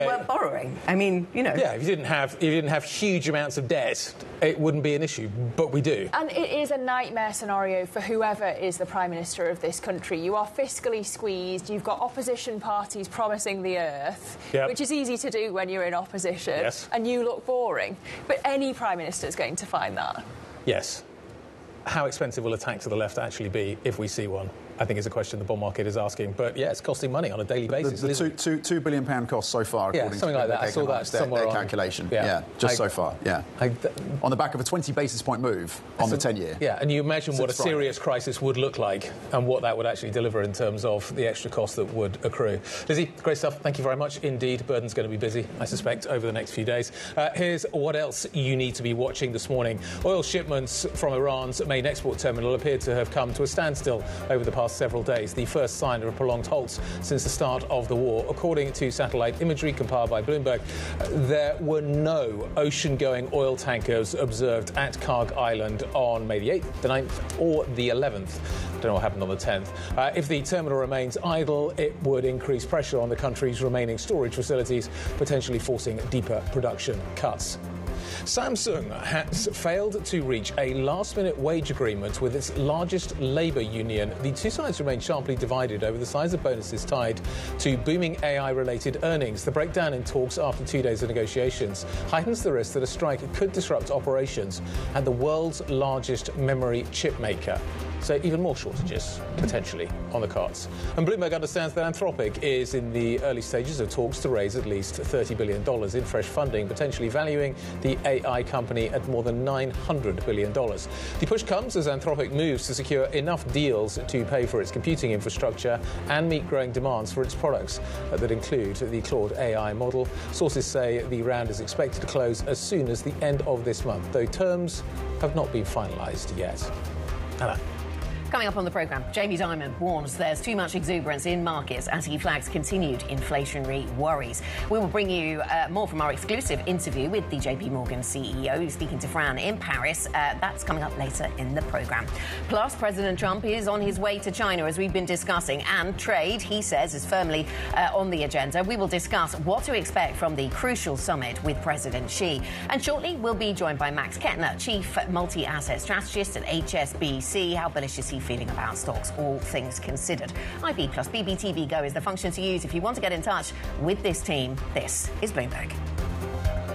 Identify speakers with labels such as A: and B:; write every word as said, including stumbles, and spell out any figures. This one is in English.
A: weren't borrowing. I mean, you know.
B: Yeah, if you didn't have if you didn't have huge amounts of debt, it wouldn't be an issue, but we do.
C: And it is a nightmare scenario for whoever is the Prime Minister of this country. You are fiscally squeezed, you've got opposition parties promising the earth,
B: yep.
C: which is easy to do when you're in opposition,
B: yes.
C: and you look boring. But any Prime Minister is going to find that.
B: Yes. How expensive will a tank to the left actually be if we see one? I think is a question the bond market is asking. But, yeah, it's costing money on a daily basis.
D: The, the two, two, two billion pound cost so far,
B: yeah,
D: according
B: something
D: to
B: like that. I saw that
D: their,
B: somewhere
D: their
B: on
D: calculation.
B: Yeah,
D: yeah just
B: I,
D: so far, yeah.
B: I,
D: on the back of a twenty basis point move on
B: so,
D: the ten-year.
B: Yeah, and you imagine what a
D: Friday.
B: serious crisis would look like and what that would actually deliver in terms of the extra cost that would accrue. Lizzie, great stuff. Thank you very much indeed. Burden's going to be busy, I suspect, over the next few days. Uh, here's what else you need to be watching this morning. Oil shipments from Iran's main export terminal appear to have come to a standstill over the past several days, the first sign of a prolonged halt since the start of the war. According to satellite imagery compiled by Bloomberg, there were no ocean-going oil tankers observed at Karg Island on May the eighth, the ninth or the eleventh. Don't know what happened on the tenth. Uh, if the terminal remains idle, it would increase pressure on the country's remaining storage facilities, potentially forcing deeper production cuts. Samsung has failed to reach a last-minute wage agreement with its largest labour union. The two sides remain sharply divided over the size of bonuses tied to booming A I-related earnings. The breakdown in talks after two days of negotiations heightens the risk that a strike could disrupt operations at the world's largest memory chip maker. So even more shortages, potentially, on the cards. And Bloomberg understands that Anthropic is in the early stages of talks to raise at least thirty billion dollars in fresh funding, potentially valuing the A I company at more than nine hundred billion dollars. The push comes as Anthropic moves to secure enough deals to pay for its computing infrastructure and meet growing demands for its products uh, that include the Claude A I model. Sources say the round is expected to close as soon as the end of this month, though terms have not been finalised yet. Anna.
A: Coming up on the programme, Jamie Dimon warns there's too much exuberance in markets as he flags continued inflationary worries. We will bring you uh, more from our exclusive interview with the J P Morgan C E O speaking to Fran in Paris. Uh, that's coming up later in the programme. Plus, President Trump is on his way to China, as we've been discussing, and trade, he says, is firmly uh, on the agenda. We will discuss what to expect from the crucial summit with President Xi. And shortly, we'll be joined by Max Kettner, Chief Multi-Asset Strategist at H S B C. How bullish is he feeling about stocks, all things considered? I B plus B B T V Go is the function to use if you want to get in touch with this team. This is Bloomberg.